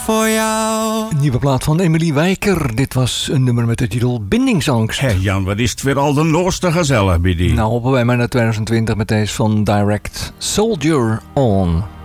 voor jou. Een nieuwe plaat van Emily Wijker. Dit was een nummer met de titel Bindingsangst. Hé Jan, wat is het weer al de nooste gezellig bij die? Nou hoppen wij maar naar 2020 met deze van Direct Soldier On.